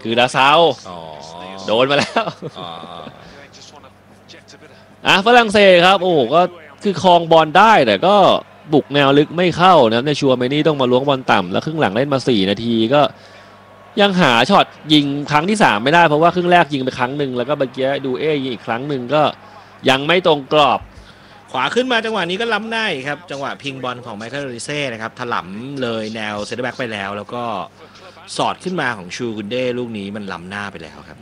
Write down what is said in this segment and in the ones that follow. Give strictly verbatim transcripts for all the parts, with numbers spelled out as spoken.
คือดาซาวโดนมาแล้วอ่ะฝรั่งเศสครับโอ้ก็คือครองบอลได้แต่ก็บุกแนวลึกไม่เข้านะในชัวร์เมนี่ต้องมาล้วงบอลต่ำแล้วครึ่งหลังเล่นมาสี่นาทีก็ยังหาช็อตยิงครั้งที่สามไม่ได้เพราะว่าครึ่งแรกยิงไปครั้งหนึ่งแล้วก็เมื่อกี้ดูเอยิงอีกครั้งหนึ่งก็ยังไม่ตรงกรอบขวาขึ้นมาจังหวะนี้ก็ล้ำได้ครับจังหวะพิงบอลของไมเคิลโรดิเซ่นะครับถล่ำเลยแนวเซนเตอร์แบ็กไปแล้วแล้วก็สอดขึ้นมาของชูกุนเด้ลูกนี้มันล้ำหน้าไปแล้วครับ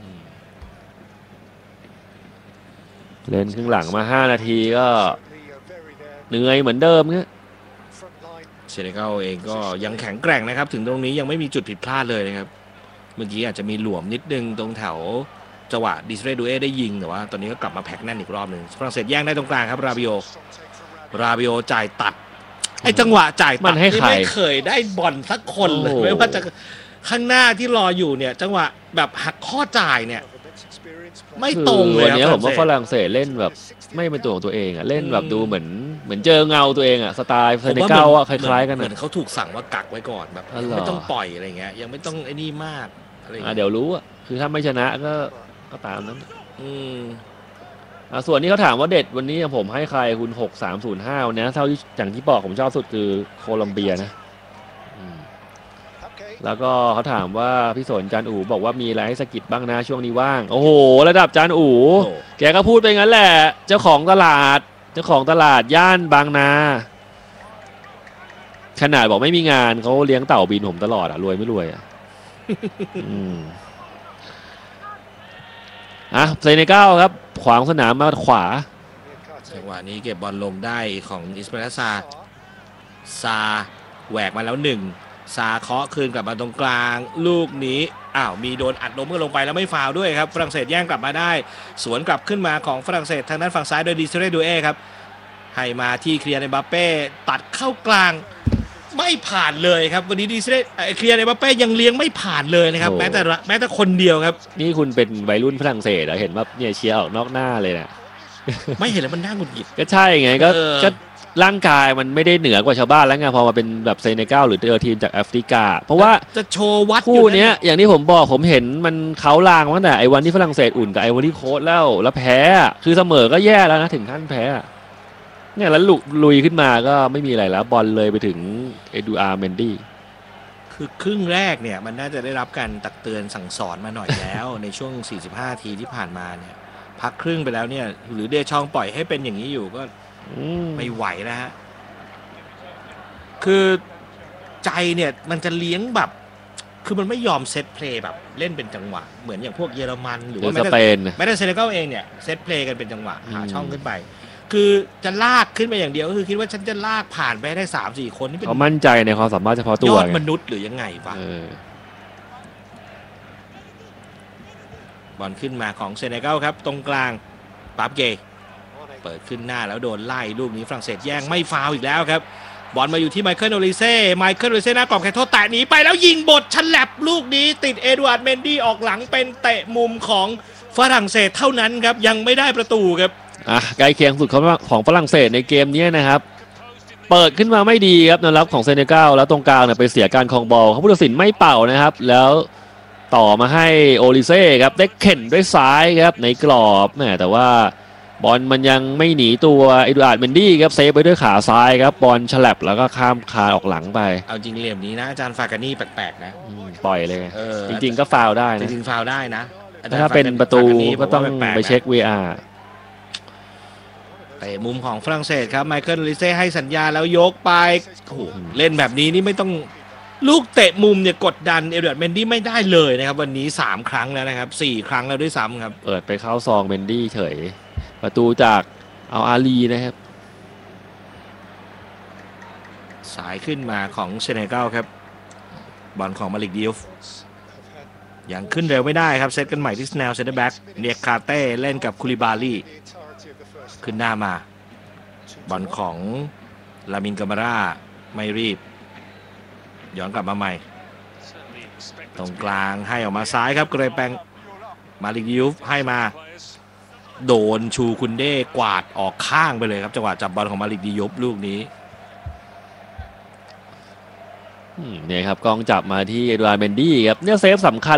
เล่นครึ่งหลังมาห้านาทีก็เหนื่อยเหมือนเดิมเนี่ยเซเนกัลเองก็ยังแข็งแกร่งนะครับถึงตรงนี้ยังไม่มีจุดผิดพลาดเลยนะครับเมื่อกี้อาจจะมีหลวมนิดนึงตรงแถวจังหวะดิสเรดูเอได้ยิงแต่ว่าตอนนี้ก็กลับมาแพ็กแน่นอีกรอบหนึ่งฝรั่งเศสแย่งได้ตรงกลางครับราบิโอราบิโอจ่ายตัดไอ้จังหวะจ่ายตัดที่ไม่เคยได้บอลสักคนเลยไม่ว่าจะข้างหน้าที่รออยู่เนี่ยจังหวะแบบหักข้อจ่ายเนี่ยไม่ตรงเลยวันนี้ผมว่าฝรั่งเศสเล่นแบบไม่เป็นตัวของตัวเองอ่ะเล่นแบบดูเหมือนเหมือนเจอเงาตัวเองอ่ะสไตล์เซเนกัลอ่ะคล้ายๆกันเหมือนเขาถูกสั่งว่ากักไว้ก่อนแบบไม่ต้องปล่อยอะไรเงี้ยยังไม่ต้องไอ้นี่มากอะไรเดี๋ยวรู้อ่ะคือถ้าไม่ชนะก็ก็ตามนั้นอืมอ่าส่วนนี้เขาถามว่าเด็ดวันนี้ผมให้ใครคุณหกสามศูนย์ห้าวันนี้เท่าที่อย่างที่บอกผมชอบสุดคือโคลัมเบียนะแล้วก็เขาถามว่าพี่สนจานอู๋บอกว่ามีอะไรให้สกิดบ้างนะช่วงนี้ว่างโอ้โหระดับจานอู๋แกก็พูดไปงั้นแหละเจ้าของตลาดเจ้าของตลาดย่านบางนาขนาดบอกไม่มีงานเขาเลี้ยงเต่าบินผมตลอดอ่ะรวยไม่รวยอ่ะอืมอ่ะเซเนกัลครับขวางสนามมาขวาจังหวะนี้เก็บบอลลงได้ของอิสมาอิลซาซาแหวกมาแล้วหนึ่งซาเคาะคืนกลับมาตรงกลางลูกนี้อ้าวมีโดนอัดล้มกันลงไปแล้วไม่ฟาวด้วยครับฝรั่งเศสแย่งกลับมาได้สวนกลับขึ้นมาของฝรั่งเศสทางด้านฝั่งซ้ายโดยดิเซเรดูเอครับให้มาที่เคลียร์ในบัปเป้ตัดเข้ากลางไม่ผ่านเลยครับวันนี้ดิเซเรเคลียร์ในบัปเป้ยังเลี้ยงไม่ผ่านเลยนะครับแม้แต่แม้แต่คนเดียวครับนี่คุณเป็นวัยรุ่นฝรั่งเศสเหรอเห็นว่าเนี่ยเชียร์ออกนอกหน้าเลยนะไม่เห็นแล้วมันน่าหงุดหงิดก็ใช่ไงก็ก็ร่างกายมันไม่ได้เหนือกว่าชาวบ้านแล้วไงพอมาเป็นแบบเซเนกัลหรือเจอทีมจากแอฟริกาเพราะว่าจะโชว์วัดคู่นี้อย่างที่ผมบอกผมเห็นมันเขาลางตั้งแต่ไอ้วันที่ฝรั่งเศสอุ่นกับไอ้วันที่โค้ชแล้วแล้วแพ้คือเสมอก็แย่แล้วนะถึงขั้นแพ้เนี่ยแล้วลุยขึ้นมาก็ไม่มีอะไรแล้วบอลเลยไปถึงเอดูอาร์เมนดี้คือครึ่งแรกเนี่ยมันน่าจะได้รับการตักเตือนสั่งสอนมาหน่อยแล้วในช่วงสี่สิบห้านาทีที่ผ่านมาเนี่ยพักครึ่งไปแล้วเนี่ยหรือเดชองปล่อยให้เป็นอย่างนี้อยู่ก็ไม่ไหวนะฮะคือใจเนี่ยมันจะเลี้ยงแบบคือมันไม่ยอมเซตเพลย์แบบเล่นเป็นจังหวะเหมือนอย่างพวกเยอรมันหรือว่าแม้แต่แม้แต่เซเนกัลเองเนี่ยเซตเพลย์กันเป็นจังหวะหาช่องขึ้นไปคือจะลากขึ้นไปอย่างเดียวก็คือคิดว่าฉันจะลากผ่านไปได้สามสี่คนนี่เป็นเขามั่นใจในความสามารถเฉพาะตัวยอดมนุษย์หรือยังไงวะบอลขึ้นมาของเซเนกัลครับตรงกลางปาบเกย์เปิดขึ้นหน้าแล้วโดนไล่ลูกนี้ฝรั่งเศสแย่งไม่ฟาวอีกแล้วครับบอลมาอยู่ที่ไมเคิลโอลิเซ่ไมเคิลโอลิเซ่หน้ากรอบแค่โทษแตะหนีไปแล้วยิงบดฉลับลูกนี้ติดเอ็ดวาร์ดเมนดี้ออกหลังเป็นเตะมุมของฝรั่งเศสเท่านั้นครับยังไม่ได้ประตูครับอ่ะใกล้เคียงสุดของฝรั่งเศสในเกมนี้นะครับเปิดขึ้นมาไม่ดีครับนะครับของเซเนกัลแล้วตรงกลางเนี่ยไปเสียการครองบอลเขาผู้ตัดสินไม่เป่านะครับแล้วต่อมาให้โอลิเซ่ครับได้เข็นด้วยซ้ายครับในกรอบแหมแต่ว่าบอลมันยังไม่หนีตัวเอ็ดวาร์ดเมนดี้ครับเซฟไปด้วยขาซ้ายครับบอลฉลับแล้วก็ข้ามคานออกหลังไปเอาจริงเหลี่ยมนี้นะอาจารย์ฟากานี่แปลกๆนะปล่อยเลยจริงๆก็ฟาวได้นะจริงๆฟาวได้นะถ้าเป็นประตูก็ต้องไปเช็ค วี อาร์เตะมุมของฝรั่งเศสครับไมเคิลโอลิเซ่ให้สัญญาแล้วยกไปโอ้โหเล่นแบบนี้นี่ไม่ต้องลูกเตะมุมเนี่ยกดดันเอเดอร์เมนดี้ไม่ได้เลยนะครับวันนี้สามครั้งแล้วนะครับสี่ครั้งแล้วด้วยซ้ำครับเปิดไปเข้าซองเมนดี้เฉยประตูจากเอาอาลีนะครับสายขึ้นมาของเซเนกัลครับบอลของมาลิกดิฟยังขึ้นเร็วไม่ได้ครับเซตกันใหม่ที่แนวเซนเตอร์แบ็กเนียคาเต้เล่นกับคูลิบาลีขึ้นหน้ามาบอลของลามินกามาร่าไม่รีบย้อนกลับมาใหม่ตรงกลางให้ออกมาซ้ายครับเกรแปงมาลิกดิฟให้มาโดนชูคุนเด้กวาดออกข้างไปเลยครับจังหวะจับบอลของมาลิกดิฟลูกนี้เนี่ยครับกองจับมาที่เอ็ดวาร์ดเมนดี้ครับเนี่ยเซฟสำคัญ